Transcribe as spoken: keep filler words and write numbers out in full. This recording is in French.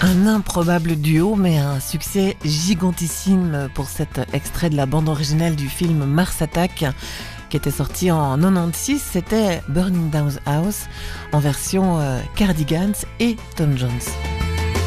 Un improbable duo, mais un succès gigantissime pour cet extrait de la bande originale du film Mars Attack, qui était sorti en quatre-vingt-seize. C'était Burning Down House en version euh, Cardigans et Tom Jones.